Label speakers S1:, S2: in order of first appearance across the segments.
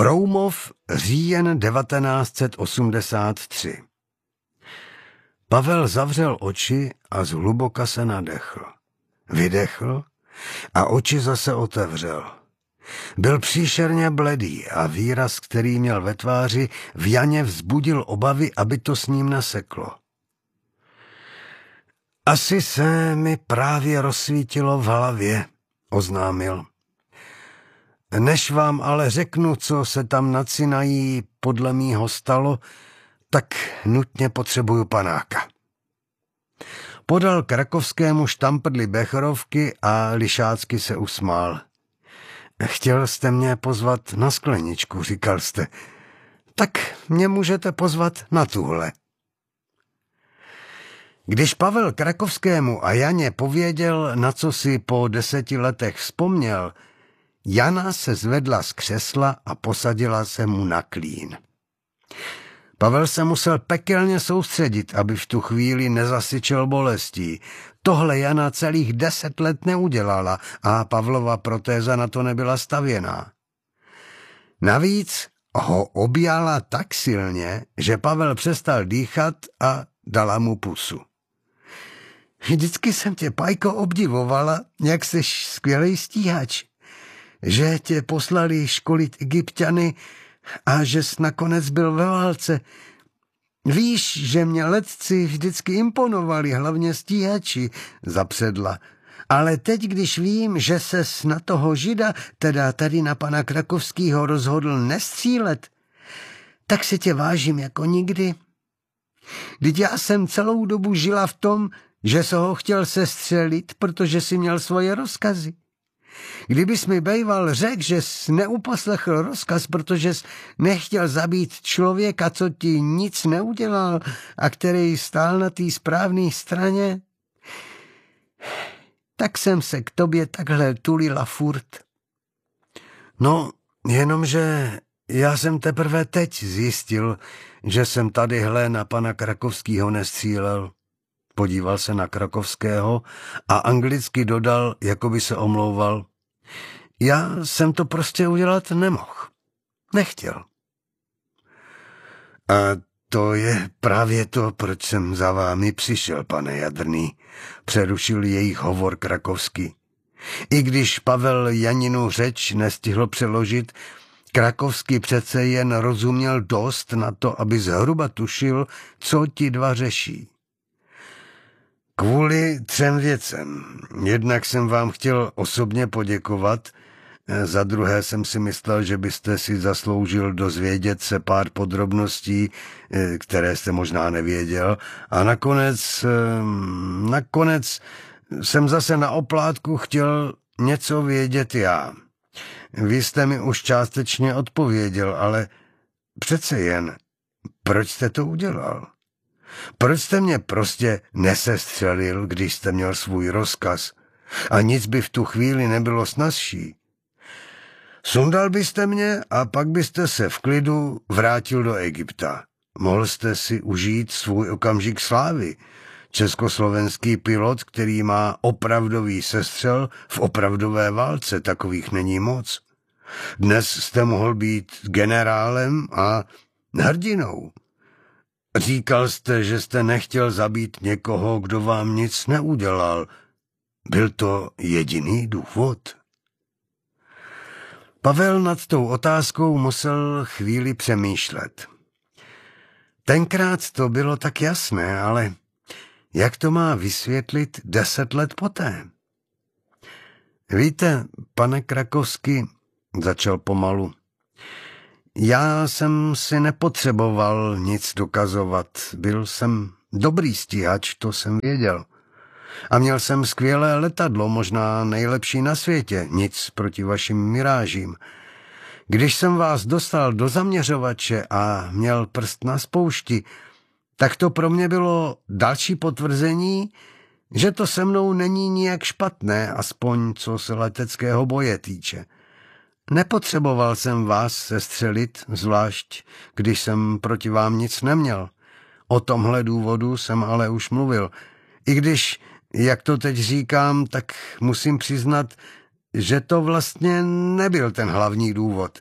S1: Broumov, říjen 1983. Pavel zavřel oči a zhluboka se nadechl. Vydechl a oči zase otevřel. Byl příšerně bledý a výraz, který měl ve tváři, v Janě vzbudil obavy, aby to s ním naseklo. Asi se mi právě rozsvítilo v hlavě, oznámil. Než vám ale řeknu, co se tam nad Sinají podle mýho stalo, tak nutně potřebuju panáka. Podal krakovskému štamprdli becherovky a lišácky se usmál. Chtěl jste mě pozvat na skleničku, říkal jste. Tak mě můžete pozvat na tuhle. Když Pavel Krakovskému a Janě pověděl, na co si po 10 letech vzpomněl, Jana se zvedla z křesla a posadila se mu na klín. Pavel se musel pekelně soustředit, aby v tu chvíli nezasyčel bolestí. Tohle Jana celých 10 let neudělala a Pavlova protéza na to nebyla stavěná. Navíc ho objala tak silně, že Pavel přestal dýchat a dala mu pusu. Vždycky jsem tě, Pajko, obdivovala, jak jsi skvělej stíhač. Že tě poslali školit Egypťany a že jsi nakonec byl ve válce. Víš, že mě letci vždycky imponovali, hlavně stíhači, zapředla. Ale teď, když vím, že ses na toho Žida, teda tady na pana Krakovskýho, rozhodl nestřílet, tak si tě vážím jako nikdy. Vždyť já jsem celou dobu žila v tom, že se ho chtěl sestřelit, protože si měl svoje rozkazy. Kdybys mi bejval řekl, že jsi neuposlechl rozkaz, protože jsi nechtěl zabít člověka, co ti nic neudělal a který stál na té správné straně, tak jsem se k tobě takhle tulila furt. No, jenomže já jsem teprve teď zjistil, že jsem tadyhle na pana Krakovskýho nestřílel. Podíval se na Krakovského a anglicky dodal, jako by se omlouval. Já jsem to prostě udělat nemohl. Nechtěl. A to je právě to, proč jsem za vámi přišel, pane Jadrný, přerušil jejich hovor Krakovský. I když Pavel Janinu řeč nestihl přeložit, Krakovský přece jen rozuměl dost na to, aby zhruba tušil, co ti dva řeší. Kvůli 3 věcem. Jednak jsem vám chtěl osobně poděkovat, za druhé jsem si myslel, že byste si zasloužil dozvědět se pár podrobností, které jste možná nevěděl. A nakonec jsem zase na oplátku chtěl něco vědět já. Vy jste mi už částečně odpověděl, ale přece jen, proč jste to udělal? Proč jste mě prostě nesestřelil, když jste měl svůj rozkaz a nic by v tu chvíli nebylo snazší? Sundal byste mě a pak byste se v klidu vrátil do Egypta. Mohl jste si užít svůj okamžik slávy. Československý pilot, který má opravdový sestřel v opravdové válce, takových není moc. Dnes jste mohl být generálem a hrdinou. Říkal jste, že jste nechtěl zabít někoho, kdo vám nic neudělal. Byl to jediný důvod? Pavel nad tou otázkou musel chvíli přemýšlet. Tenkrát to bylo tak jasné, ale jak to má vysvětlit 10 let poté? Víte, pane Krakovský, začal pomalu, já jsem si nepotřeboval nic dokazovat. Byl jsem dobrý stíhač, to jsem věděl. A měl jsem skvělé letadlo, možná nejlepší na světě, nic proti vašim mirážím. Když jsem vás dostal do zaměřovače a měl prst na spoušti, tak to pro mě bylo další potvrzení, že to se mnou není nijak špatné, aspoň co se leteckého boje týče. Nepotřeboval jsem vás sestřelit, zvlášť když jsem proti vám nic neměl. O tomhle důvodu jsem ale už mluvil. I když, jak to teď říkám, tak musím přiznat, že to vlastně nebyl ten hlavní důvod.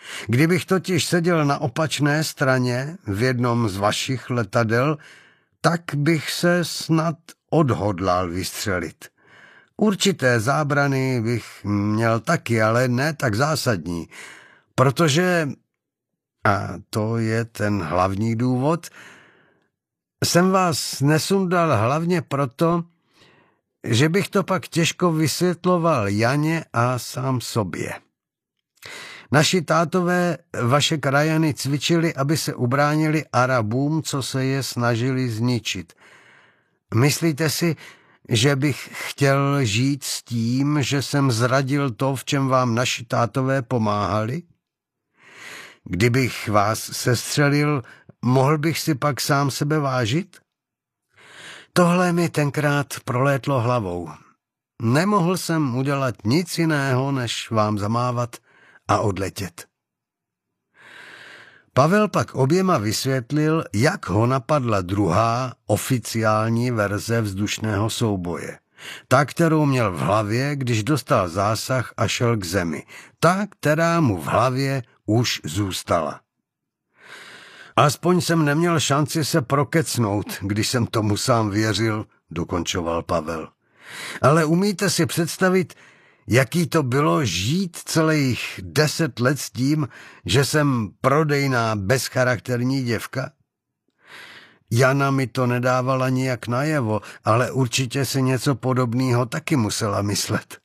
S1: Kdybych totiž seděl na opačné straně v jednom z vašich letadel, tak bych se snad odhodlal vystřelit. Určité zábrany bych měl taky, ale ne tak zásadní, protože, a to je ten hlavní důvod, jsem vás nesundal hlavně proto, že bych to pak těžko vysvětloval Janě a sám sobě. Naši tátové vaše krajany cvičili, aby se ubránili Arabům, co se je snažili zničit. Myslíte si, že bych chtěl žít s tím, že jsem zradil to, v čem vám naši tátové pomáhali? Kdybych vás sestřelil, mohl bych si pak sám sebe vážit? Tohle mi tenkrát prolétlo hlavou. Nemohl jsem udělat nic jiného, než vám zamávat a odletět. Pavel pak oběma vysvětlil, jak ho napadla druhá oficiální verze vzdušného souboje. Ta, kterou měl v hlavě, když dostal zásah a šel k zemi. Ta, která mu v hlavě už zůstala. Aspoň jsem neměl šanci se prokecnout, když jsem tomu sám věřil, dokončoval Pavel. Ale umíte si představit, jaký to bylo žít celých 10 let s tím, že jsem prodejná bezcharakterní děvka? Jana mi to nedávala nijak najevo, ale určitě si něco podobného taky musela myslet.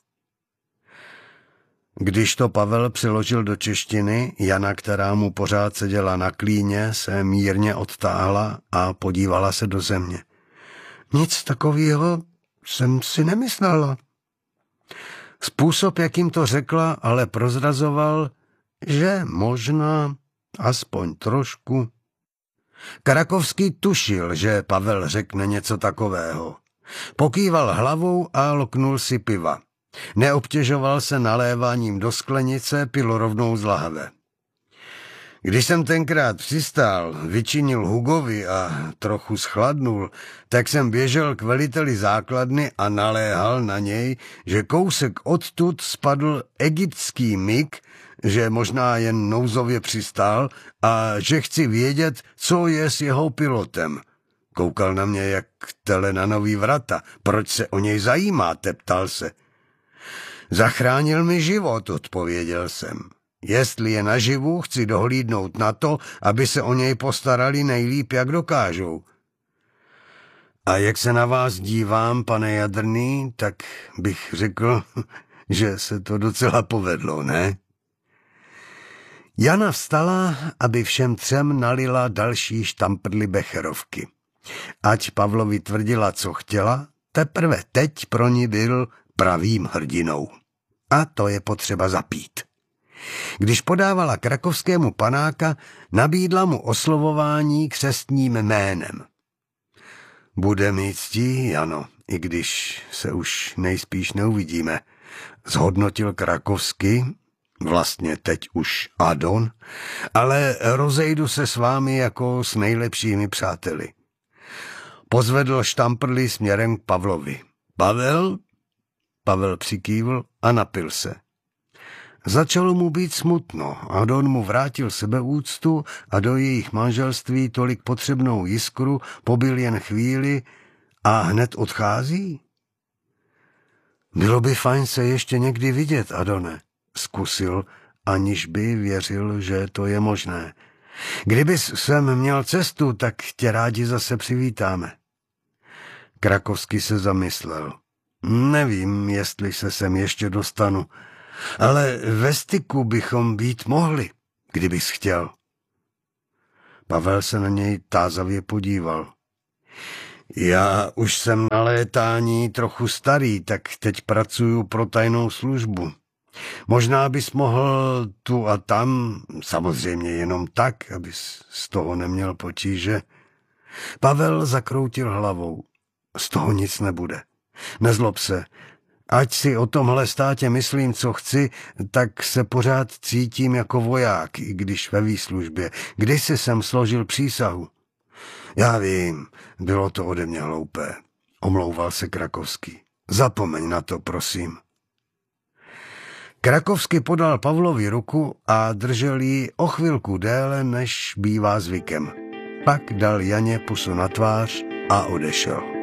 S1: Když to Pavel přeložil do češtiny, Jana, která mu pořád seděla na klíně, se mírně odtáhla a podívala se do země. Nic takového jsem si nemyslela. Způsob, jakým to řekla, ale prozrazoval, že možná aspoň trošku. Karakovský tušil, že Pavel řekne něco takového. Pokýval hlavou a loknul si piva. Neobtěžoval se naléváním do sklenice, pil rovnou z lahve. Když jsem tenkrát přistál, vyčinil Hugovi a trochu schladnul, tak jsem běžel k veliteli základny a naléhal na něj, že kousek odtud spadl egyptský mig, že možná jen nouzově přistál a že chci vědět, co je s jeho pilotem. Koukal na mě jak tele na nový vrata. Proč se o něj zajímáte, ptal se. Zachránil mi život, odpověděl jsem. Jestli je naživu, chci dohlídnout na to, aby se o něj postarali nejlíp, jak dokážou. A jak se na vás dívám, pane Jadrný, tak bych řekl, že se to docela povedlo, ne? Jana vstala, aby všem třem nalila další štamprly becherovky. Ať Pavlovi tvrdila, co chtěla, teprve teď pro ní byl pravým hrdinou. A to je potřeba zapít. Když podávala krakovskému panáka, nabídla mu oslovování křestním jménem. Bude mít ctí, Jano, i když se už nejspíš neuvidíme, zhodnotil Krakovsky, vlastně teď už Adon, ale rozejdu se s vámi jako s nejlepšími přáteli. Pozvedl štamprly směrem k Pavlovi. Pavel? Pavel přikývl a napil se. Začalo mu být smutno. Adon mu vrátil sebeúctu a do jejich manželství tolik potřebnou jiskru pobyl jen chvíli a hned odchází? Bylo by fajn se ještě někdy vidět, Adone, zkusil, aniž by věřil, že to je možné. Kdybys sem měl cestu, tak tě rádi zase přivítáme. Krakovský se zamyslel. Nevím, jestli se sem ještě dostanu, ale ve styku bychom být mohli, kdybys chtěl. Pavel se na něj tázavě podíval. Já už jsem na létání trochu starý, tak teď pracuju pro tajnou službu. Možná bys mohl tu a tam, samozřejmě jenom tak, abys z toho neměl potíže. Pavel zakroutil hlavou. Z toho nic nebude. Nezlob se. Ať si o tomhle státě myslím, co chci, tak se pořád cítím jako voják, i když ve výslužbě. Kdysi jsem složil přísahu. Já vím, bylo to ode mě hloupé. Omlouval se Krakovský. Zapomeň na to, prosím. Krakovsky podal Pavlovi ruku a držel ji o chvilku déle, než bývá zvykem. Pak dal Janě pusu na tvář a odešel.